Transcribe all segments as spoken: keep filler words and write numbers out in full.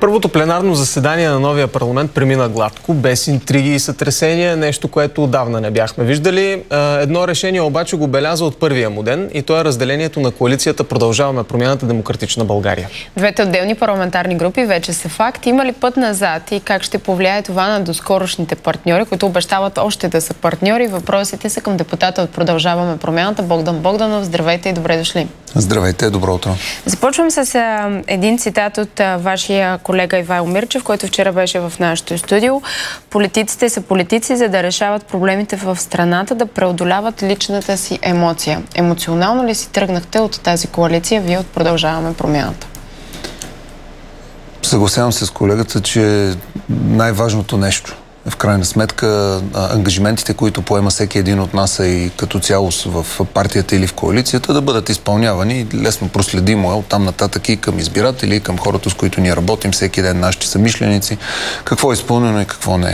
Първото пленарно заседание на новия парламент премина гладко, без интриги и сътресения, нещо, което отдавна не бяхме виждали. Едно решение обаче го беляза от първия му ден и то е разделението на коалицията Продължаваме промяната Демократична България. Двете отделни парламентарни групи вече са факт. Има ли път назад и как ще повлияе това на доскорошните партньори, които обещават още да са партньори? Въпросите са към депутата от Продължаваме промяната Богдан Богданов. Здравейте и добре дошли. Здравейте, добро утро. Започвам с а, един цитат от а, вашия колега Ивайло Мирчев, който вчера беше в нашото студио. Политиците са политици, за да решават проблемите в страната, да преодоляват личната си емоция. Емоционално ли си тръгнахте от тази коалиция, вие от Продължаваме промяната? Съгласявам се с колегата, че най-важното нещо в крайна сметка ангажиментите, които поема всеки един от нас и като цялост в партията или в коалицията, да бъдат изпълнявани лесно проследимо е оттам нататък и към избиратели, и към хората, с които ние работим всеки ден, нашите съмишленици, какво е изпълнено и какво не е.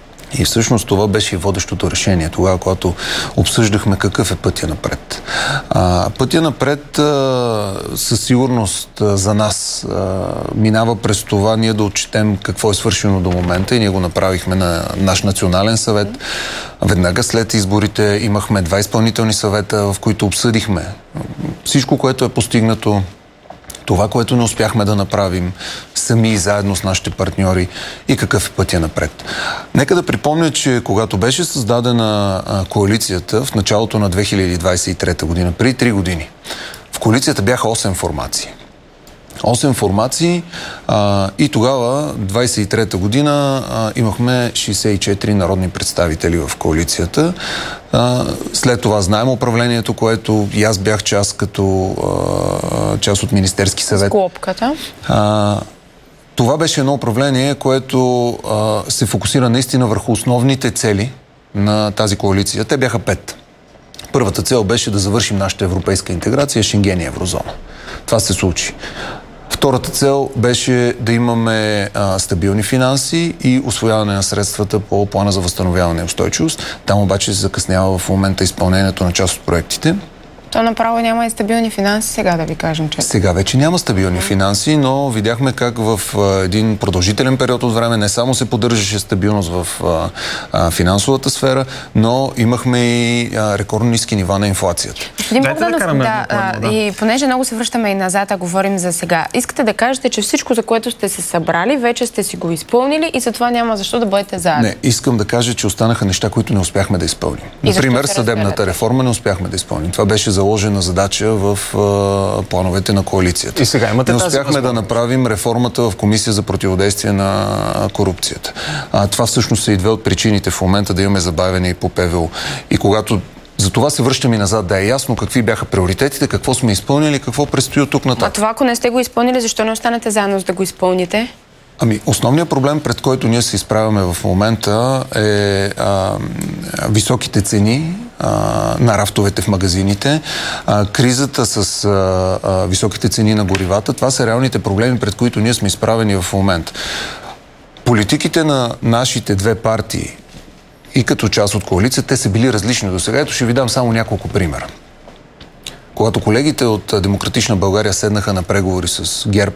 И всъщност това беше и водещото решение, тогава, когато обсъждахме какъв е пътя напред. А, пътя напред а, със сигурност а, за нас а, минава през това ние да отчетем какво е свършено до момента и ние го направихме на наш национален съвет. Веднага след изборите имахме два изпълнителни съвета, в които обсъдихме всичко, което е постигнато, това, което не успяхме да направим сами и заедно с нашите партньори и какъв е пътя напред. Нека да припомня, че когато беше създадена а, коалицията в началото на две хиляди двадесет и трета година, преди три години, в коалицията бяха осем формации. осем формации а, и тогава, двадесет и трета година, а, имахме шейсет и четири народни представители в коалицията. А, след това знаем управлението, което и аз бях част като а, част от Министерски съвет. Склопката. А, това беше едно управление, което а, се фокусира наистина върху основните цели на тази коалиция. Те бяха пет. Първата цел беше да завършим нашата европейска интеграция, Шенген и еврозона. Това се случи. Втората цел беше да имаме а, стабилни финанси и усвояване на средствата по плана за възстановяване и устойчивост. Там обаче се закъснява в момента изпълнението на част от проектите. То направо няма и стабилни финанси, сега да ви кажем, че... Сега вече няма стабилни финанси, но видяхме как в а, един продължителен период от време не само се поддържаше стабилност в а, а, финансовата сфера, но имахме и а, рекордно ниски нива на инфлацията. Господин Богданов, да, да, а, да. И понеже много се връщаме и назад, а говорим за сега, искате да кажете, че всичко, за което сте се събрали, вече сте си го изпълнили и затова няма защо да бъдете заедно? Не, искам да кажа, че останаха неща, които не успяхме да изпълним. И например, съдебната реформа не успяхме да изпълним. Това беше заложена задача в а, плановете на коалицията. И сега имате не тази успяхме да направим реформата в Комисия за противодействие на корупцията. А, това всъщност са и две от причините в момента да имаме забавяне и по ПВУ. И когато за това се връщаме назад, да е ясно какви бяха приоритетите, какво сме изпълнили, какво предстои от тук нататък. А това, ако не сте го изпълнили, защо не останете заедно за да го изпълните? Ами, основният проблем, пред който ние се изправяме в момента е а, високите цени а, на рафтовете в магазините, а, кризата с а, а, високите цени на горивата. Това са реалните проблеми, пред които ние сме изправени в момента. Политиките на нашите две партии и като част от коалицията, те са били различни до сега. Ето ще ви дам само няколко примера. Когато колегите от Демократична България седнаха на преговори с ГЕРБ,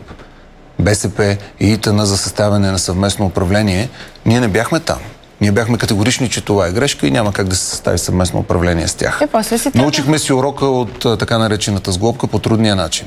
БСП и ИТН за съставяне на съвместно управление, ние не бяхме там. Ние бяхме категорични, че това е грешка и няма как да се състави съвместно управление с тях. Е, Научихме си урока от а, така наречената сглобка по трудния начин.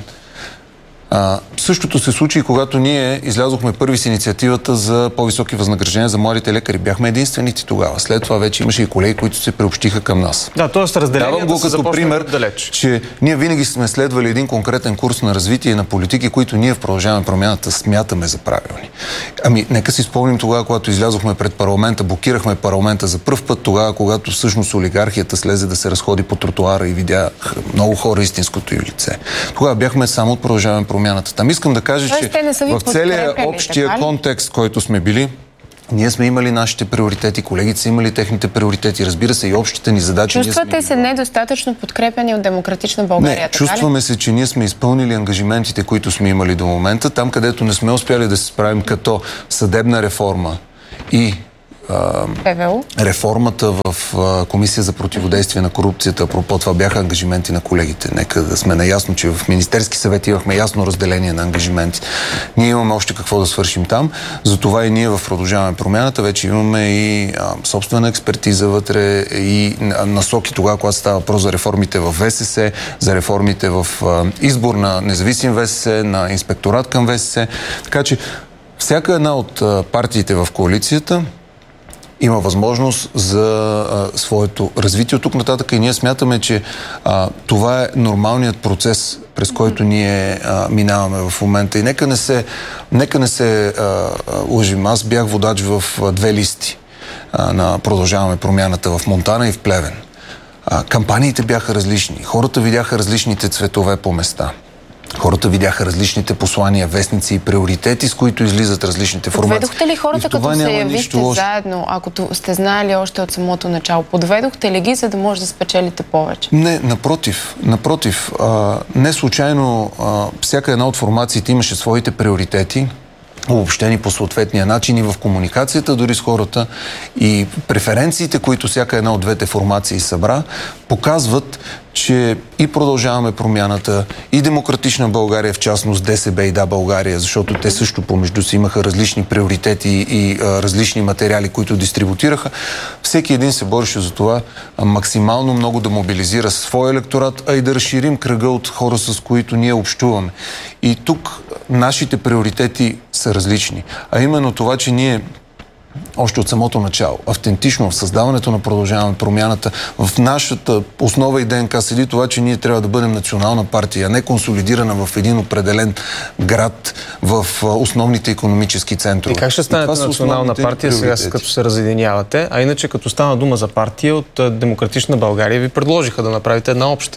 А, същото се случи и когато ние излязохме първи с инициативата за по-високи възнаграждения за младите лекари. Бяхме единствените тогава. След това вече имаше и колеги, които се приобщиха към нас. Да, т.е. разделението Давам го като пример, далеч. че ние винаги сме следвали един конкретен курс на развитие на политики, които ние в Продължаваме промяната смятаме за правилни. Ами, нека си спомним тогава, когато излязохме пред парламента, блокирахме парламента за пръв път, тогава, когато всъщност олигархията слезе да се разходи по тротуара и видя много хора истинското й лице. Тогава бяхме само от Продължаваме промяната. Там искам да кажа, че в целия общия контекст, който сме били, ние сме имали нашите приоритети, колегите са имали техните приоритети, разбира се, и общите ни задачи. Чувствате се недостатъчно подкрепени от Демократична България? Не, чувстваме се, че ние сме изпълнили ангажиментите, които сме имали до момента. Там, където не сме успяли да се справим като съдебна реформа и а, реформата в а, Комисия за противодействие на корупцията. Апропо, това бяха ангажименти на колегите. Нека да сме наясно, че в Министерски съвет имахме ясно разделение на ангажименти. Ние имаме още какво да свършим там. Затова и ние в Продължаваме промяната вече имаме и а, собствена експертиза вътре и насоки тогава, когато става въпрос за реформите в ВСС, за реформите в а, избор на независим ВСС, на инспекторат към ВСС. Така че всяка една от а, партиите в коалицията има възможност за а, своето развитие от тук нататък и ние смятаме, че а, това е нормалният процес, през който ние а, минаваме в момента. И нека не се, нека не се а, лъжим. Аз бях водач в а, две листи а, на Продължаваме промяната в Монтана и в Плевен. А, кампаниите бяха различни. Хората видяха различните цветове по места. Хората видяха различните послания, вестници и приоритети, с които излизат различните формации. Подведохте ли хората, като се явихте заедно, ако сте знаели още от самото начало? Подведохте ли ги, за да може да спечелите повече? Не, напротив. Напротив. А, не случайно а, всяка една от формациите имаше своите приоритети, обобщени по съответния начин и в комуникацията дори с хората, и преференциите, които всяка една от двете формации събра, показват, че и Продължаваме промяната, и Демократична България, в частност ДСБ и Да, България, защото те също помежду си имаха различни приоритети и а, различни материали, които дистрибутираха. Всеки един се бореше за това а, максимално много да мобилизира своя електорат, а и да разширим кръга от хора, с които ние общуваме. И тук нашите приоритети са различни. А именно това, че ние още от самото начало, автентично в създаването на Продължаваме промяната, в нашата основа и ДНК седи това, че ние трябва да бъдем национална партия, а не консолидирана в един определен град в основните икономически центрове. И как ще станете национална партия сега, като се разединявате? А иначе, като стана дума за партия, от Демократична България ви предложиха да направите една обща.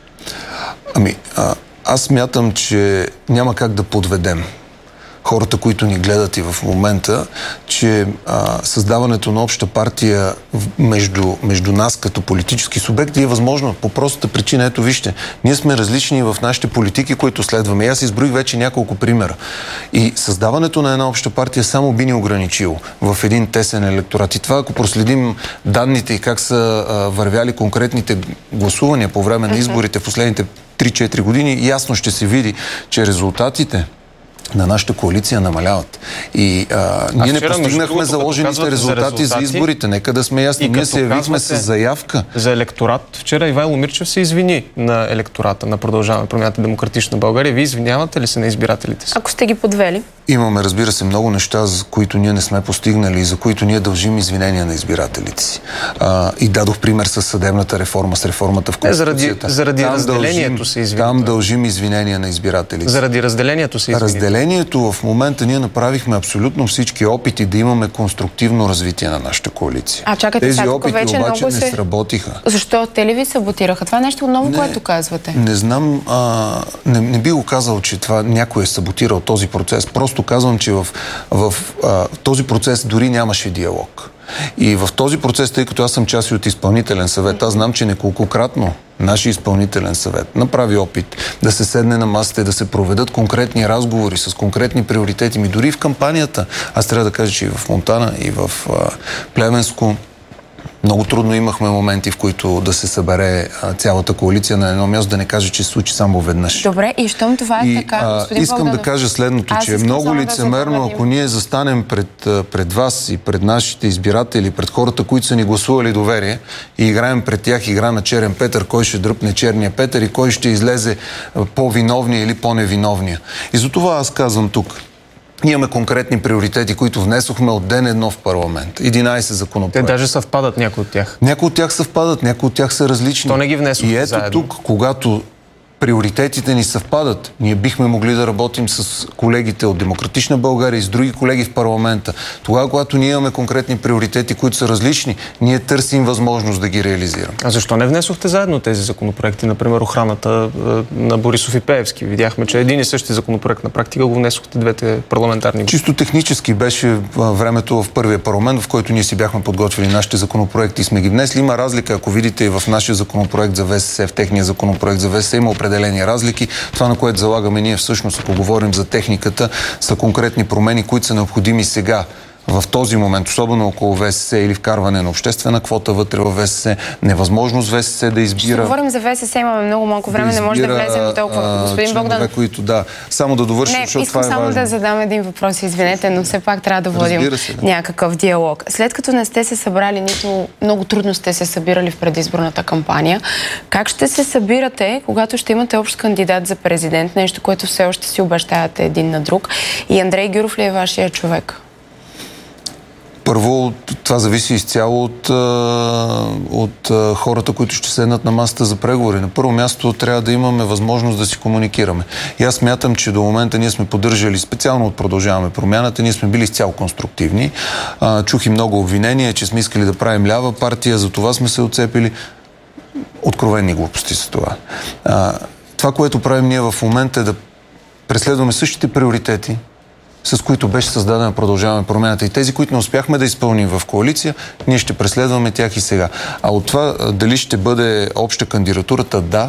Ами, а, аз смятам, че няма как да подведем хората, които ни гледат и в момента, че а, създаването на обща партия между, между нас като политически субекти е възможно по простата причина. Ето вижте, ние сме различни в нашите политики, които следваме. И аз изброих вече няколко примера. И създаването на една обща партия само би ни ограничило в един тесен електорат. И това, ако проследим данните и как са а, вървяли конкретните гласувания по време на изборите в последните три-четири години, ясно ще се види, че резултатите на нашата коалиция намаляват. И а, ние не постигнахме заложените резултати за, за изборите. Нека да сме ясни. Ние се явихме с заявка. За електорат. Вчера Ивайло Мирчев се извини на електората на Продължаваме промяната Демократична България. Вие извинявате ли се на избирателите си? Ако сте ги подвели? Имаме, разбира се, много неща, за които ние не сме постигнали и за които ние дължим извинения на избирателите си. А, и дадох пример с съдебната реформа, с реформата в Конституцията. Е, заради заради разделението дължим, се извинявате. Там дължим извинения на избирателите. Заради разделението се извинявате. Разделението в момента ние направихме абсолютно всички опити да имаме конструктивно развитие на нашата коалиция. А чакайте, тези сега, опити вече обаче не се... сработиха. Защо? Те ли ви саботираха? Това е нещо ново, не, което казвате. Не знам, а, не, не би го казал, че това някой е саботирал този процес. Просто казвам, че в, в а, този процес дори нямаше диалог. И в този процес, тъй като аз съм част от изпълнителен съвет, аз знам, че неколкократно нашия изпълнителен съвет направи опит да се седне на масата и да се проведат конкретни разговори с конкретни приоритети. Ми дори в кампанията, аз трябва да кажа, че и в Монтана, и в а, Плевенско много трудно имахме моменти, в които да се събере а, цялата коалиция на едно място, да не кажа, че се случи само веднъж. Добре, и щом това е и, така, а, господин искам Богданов, да кажа следното, че е много лицемерно, ако ние застанем пред, пред вас и пред нашите избиратели, пред хората, които са ни гласували доверие, и играем пред тях игра на черен Петър, кой ще дръпне черния Петър и кой ще излезе по-виновния или по-невиновния. И затова аз казвам тук, имаме конкретни приоритети, които внесохме от ден едно в парламент. единайсет законопроекта. Те даже съвпадат някои от тях. Някои от тях съвпадат, някои от тях са различни. То не ги внесохме И ето заедно. тук, когато приоритетите ни съвпадат, ние бихме могли да работим с колегите от Демократична България и с други колеги в парламента. Тогава, когато ние имаме конкретни приоритети, които са различни, ние търсим възможност да ги реализираме. А защо не внесохте заедно тези законопроекти? Например, охраната на Борисов и Пеевски. Видяхме, че един и същи законопроект на практика го внесохте двете парламентарни групи. Чисто технически беше времето в първия парламент, в който ние си бяхме подготвили нашите законопроекти и сме ги внесли. Има разлика, ако видите и в нашия законопроект за ВСС, в техния законопроект за ВСС има определени разлики. Това, на което залагаме ние всъщност, ако говорим за техниката, са конкретни промени, които са необходими сега в този момент, особено около ВСС или вкарване на обществена квота вътре в ВСС, невъзможност ВСС да избира... Ще говорим за ВСС, имаме много малко време, да не може да влезем толкова. Господин членове, Богдан... които, да, само да довършим, не, защото това е само важно. да задам един въпрос, извинете, но все пак трябва да водим се, да. някакъв диалог. След като не сте се събрали, нито много трудно сте се събирали в предизборната кампания, как ще се събирате, когато ще имате общ кандидат за президент, нещо, което все още си обещавате един на друг, и Андрей Гюров ли е вашия човек? Първо, това зависи изцяло от, от хората, които ще седнат на масата за преговори. На първо място трябва да имаме възможност да си комуникираме. И аз смятам, че до момента ние сме поддържали, специално от Продължаваме промяната, ние сме били изцяло конструктивни. Чух и много обвинения, че сме искали да правим лява партия, за това сме се отцепили. Откровени глупости са това. Това, което правим ние в момента, е да преследваме същите приоритети, с които беше създадена Продължаваме промяната. И тези, които не успяхме да изпълним в коалиция, ние ще преследваме тях и сега. А от това дали ще бъде обща кандидатурата, да.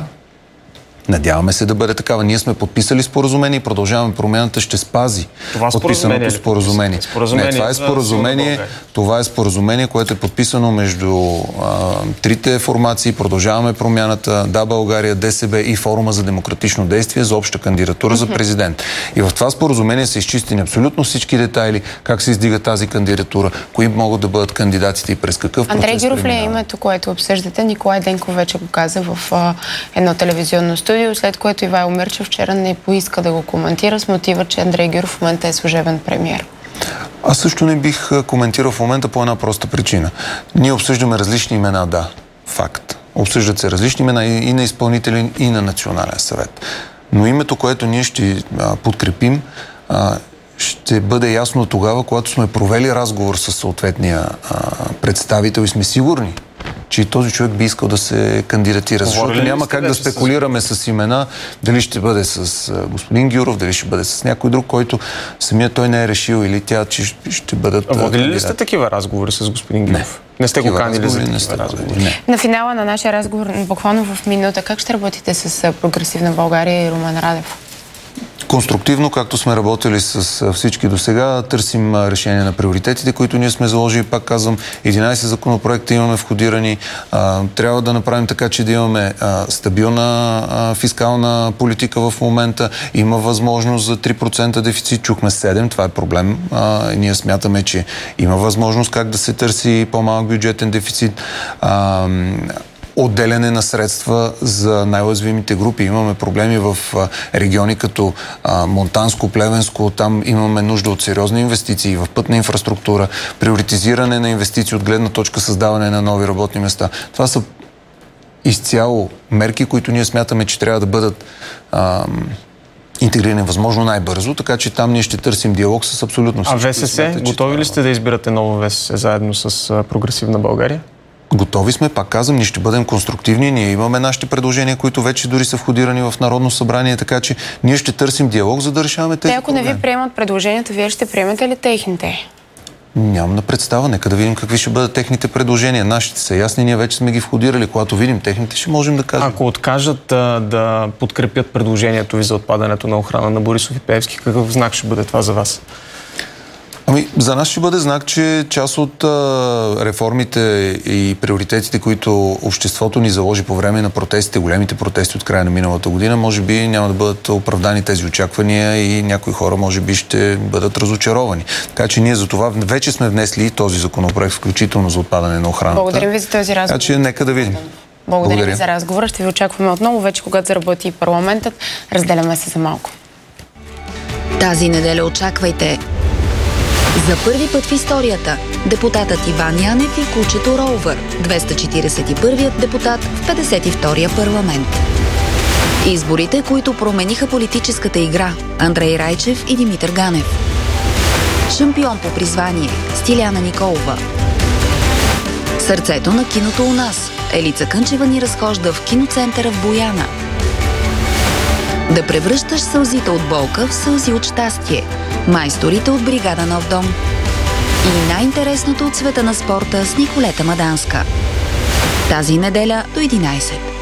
Надяваме се да бъде такава. Ние сме подписали споразумение и Продължаваме промяната ще спази това подписаното споразумение. споразумение. Не, това е споразумение, това е споразумение, което е подписано между а, трите формации, Продължаваме промяната, Да, България, ДСБ и Форума за демократично действие за обща кандидатура за президент. И в това споразумение са изчистени абсолютно всички детайли, как се издига тази кандидатура, кои могат да бъдат кандидатите и през какъв процес. Андрей Гюров ли е името, което обсъждате? Николай Денков вече го каза в а, едно телевизионно студио, след което Ивайло Мирчев вчера не поиска да го коментира с мотива, че Андрей Гюров в момента е служебен премиер. Аз също не бих коментирал в момента по една проста причина. Ние обсъждаме различни имена, да, факт. Обсъждат се различни имена и на изпълнителен, и на Национален съвет. Но името, което ние ще а, подкрепим, а, ще бъде ясно тогава, когато сме провели разговор с съответния а, представител и сме сигурни, че този човек би искал да се кандидатира. Защото няма как да спекулираме с... с имена, дали ще бъде с господин Гюров, дали ще бъде с някой друг, който самият той не е решил, или тя, че ще бъдат а водили ли сте такива разговори с господин Гюров? Не, не сте го канили за такива разговори? разговори. Не. На финала на нашия разговор, буквално в минута, как ще работите с Прогресивна България и Румен Радев? Конструктивно, както сме работили с всички до сега, търсим решение на приоритетите, които ние сме заложили. Пак казвам, единайсет законопроекта имаме входирани. А, трябва да направим така, че да имаме а, стабилна а, фискална политика в момента. Има възможност за три процента дефицит. Чухме седем, това е проблем. А, ние смятаме, че има възможност как да се търси по-малък бюджетен дефицит. А, отделяне на средства за най-уязвимите групи. Имаме проблеми в региони като Монтанско, Плевенско. Там имаме нужда от сериозни инвестиции в пътна инфраструктура, приоритизиране на инвестиции от гледна точка създаване на нови работни места. Това са изцяло мерки, които ние смятаме, че трябва да бъдат ам, интегрирани възможно най-бързо, така че там ние ще търсим диалог с абсолютно всички. А ВСС, готови ли сте да избирате ново ВСС заедно с Прогресивна България? Готови сме, пак казвам, ние ще бъдем конструктивни, ние имаме нашите предложения, които вече дори са входирани в Народно събрание, така че ние ще търсим диалог, за да решаваме тези Те, ако проблеми. не ви приемат предложенията, вие ще приемете ли техните? Нямам на представа. Нека да видим какви ще бъдат техните предложения. Нашите са ясни, ние вече сме ги входирали. Когато видим техните, ще можем да кажем. Ако откажат а, да подкрепят предложението ви за отпадането на охрана на Борисов и Пеевски, какъв знак ще бъде това за вас? Ами, за нас ще бъде знак, че част от а, реформите и приоритетите, които обществото ни заложи по време на протестите, големите протести от края на миналата година, може би няма да бъдат оправдани тези очаквания и някои хора може би ще бъдат разочаровани. Така че ние за това вече сме внесли и този законопроект, включително за отпадане на охраната. Благодарим ви за този разговор. Така че нека да видим. Благодарим Благодаря. ви за разговора. Ще ви очакваме отново, вече когато заработи и парламентът. Разделяме се за малко. Тази неделя очаквайте за първи път в историята депутатът Иван Янев и кучето Роувър, двеста четиридесет и първият депутат в петдесет и втория парламент. Изборите, които промениха политическата игра, Андрей Райчев и Димитър Ганев. Шампион по призвание, Стиляна Николова. Сърцето на киното у нас, Елица Кънчева ни разхожда в киноцентъра в Бояна. Да превръщаш сълзите от болка в сълзи от щастие. Майсторите от бригада Нов дом. И най-интересното от света на спорта с Николета Маданска. Тази неделя до единайсет.